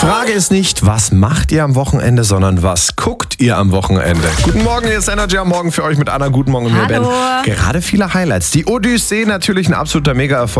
Frage ist nicht, was macht ihr am Wochenende, sondern was guckt ihr am Wochenende? Guten Morgen, hier ist Energy am Morgen für euch mit Anna. Guten Morgen, mir Ben. Gerade viele Highlights. Die Odyssee natürlich ein absoluter Mega-Erfolg.